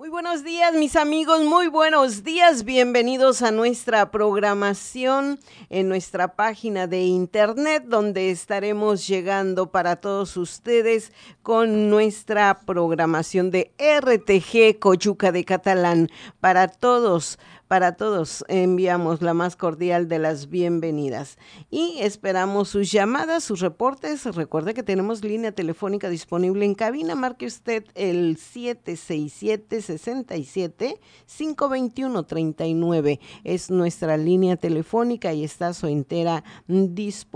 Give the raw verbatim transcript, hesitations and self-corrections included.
Muy buenos días, mis amigos, muy buenos días. Bienvenidos a nuestra programación en nuestra página de internet, donde estaremos llegando para todos ustedes con nuestra programación de R T G Coyuca de Catalán. Para todos, para todos enviamos la más cordial de las bienvenidas y esperamos sus llamadas, sus reportes. Recuerde que tenemos línea telefónica disponible en cabina. Marque usted el siete seis siete, seis siete, cinco dos uno, tres nueve. Es nuestra línea telefónica y está a su entera disponibilidad.